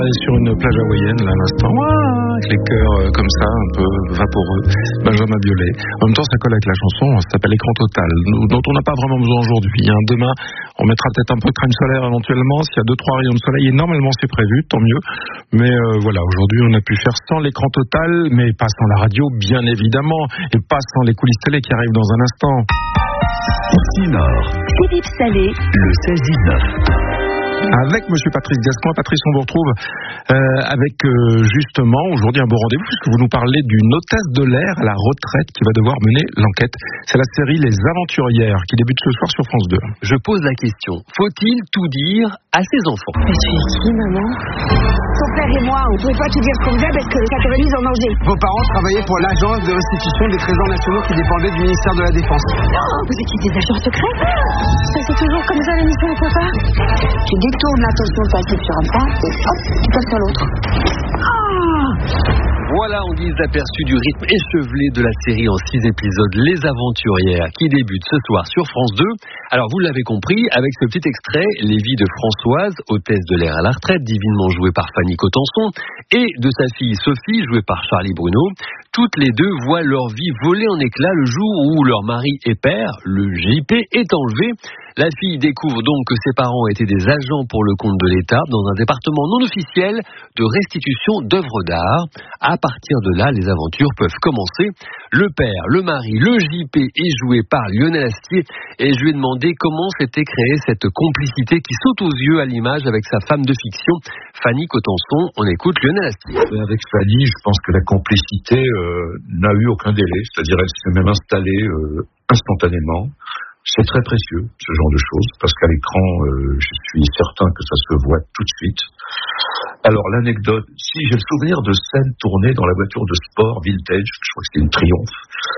Sur une plage hawaïenne, là, à l'instant, avec les cœurs comme ça, un peu vaporeux, Benjamin Biolay. En même temps, ça colle avec la chanson, ça s'appelle Écran Total, dont on n'a pas vraiment besoin aujourd'hui. Demain, on mettra peut-être un peu de crème solaire éventuellement, s'il y a 2-3 rayons de soleil, et normalement c'est prévu, tant mieux. Mais voilà, aujourd'hui, on a pu faire sans l'écran total, mais pas sans la radio, bien évidemment, et pas sans les coulisses télé qui arrivent dans un instant. Nord. Philippe Salé, le 16-19. Avec monsieur Patrice Gascoin. Patrice, on vous retrouve avec justement aujourd'hui un beau rendez-vous puisque vous nous parlez d'une hôtesse de l'air à la retraite qui va devoir mener l'enquête. C'est la série Les Aventurières qui débute ce soir sur France 2. Je pose la question, faut-il tout dire à ses enfants? Mais tu es qui, maman? Son père et moi, on ne pouvait pas tout dire comme ça parce que ça t'aurait mis en danger. Vos parents travaillaient pour l'agence de restitution des trésors nationaux qui dépendait du ministère de la Défense. Oh, vous étiez des agents secrets? Ça c'est toujours comme ça l'émission de papa. Tu détournes l'attention passive sur un point et hop, tu passes sur l'autre. Voilà en guise d'aperçu du rythme échevelé de la série en 6 épisodes Les Aventurières qui débute ce soir sur France 2. Alors vous l'avez compris, avec ce petit extrait, les vies de Françoise, hôtesse de l'air à la retraite, divinement jouée par Fanny Cotenson, et de sa fille Sophie, jouée par Charlie Bruno, toutes les deux voient leur vie voler en éclats le jour où leur mari et père, le JP, est enlevé. La fille découvre donc que ses parents étaient des agents pour le compte de l'État dans un département non officiel de restitution d'œuvres d'art. À partir de là, les aventures peuvent commencer. Le père, le mari, le JP est joué par Lionel Astier et je lui ai demandé comment s'était créée cette complicité qui saute aux yeux à l'image avec sa femme de fiction, Fanny Cotenson. On écoute Lionel Astier. Avec Fanny, je pense que la complicité n'a eu aucun délai, c'est-à-dire elle s'est même installée instantanément. C'est très précieux, ce genre de choses, parce qu'à l'écran, je suis certain que ça se voit tout de suite. Alors, l'anecdote, si j'ai le souvenir de scènes tournées dans la voiture de sport vintage, je crois que c'était une Triumph,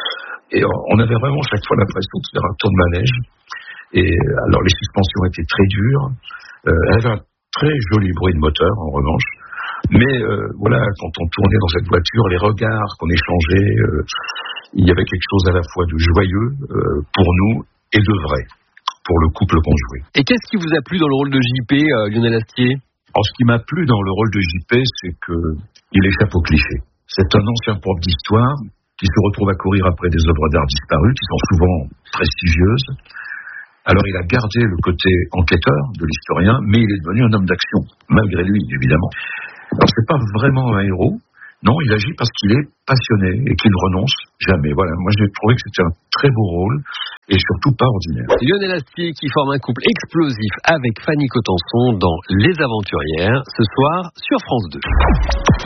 et on avait vraiment chaque fois l'impression de faire un tour de manège. Et alors, les suspensions étaient très dures. Elle avait un très joli bruit de moteur, en revanche. Mais voilà, quand on tournait dans cette voiture, les regards qu'on échangeait, il y avait quelque chose à la fois de joyeux pour nous et de vrai, pour le couple qu'on jouait. Et qu'est-ce qui vous a plu dans le rôle de JP, Lionel Astier? Alors, ce qui m'a plu dans le rôle de JP, c'est qu'il échappe au cliché. C'est un ancien prof d'histoire qui se retrouve à courir après des œuvres d'art disparues, qui sont souvent prestigieuses. Alors, il a gardé le côté enquêteur de l'historien, mais il est devenu un homme d'action, malgré lui, évidemment. Alors, c'est pas vraiment un héros. Non, il agit parce qu'il est passionné et qu'il ne renonce jamais. Voilà, moi j'ai trouvé que c'était un très beau rôle et surtout pas ordinaire. Lionel Astier qui forme un couple explosif avec Fanny Cotenson dans Les Aventurières, ce soir sur France 2.